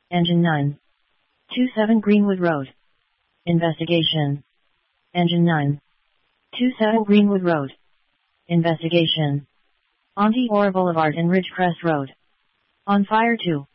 Engine 927 Greenwood Road. Investigation. Engine 927 Greenwood Road. Investigation. Auntie Orr Boulevard and Ridgecrest Road. On fire 2.